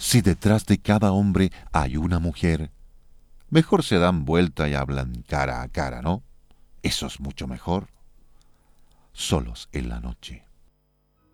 Si detrás de cada hombre hay una mujer, mejor se dan vuelta y hablan cara a cara, ¿no? Eso es mucho mejor. Solos en la noche.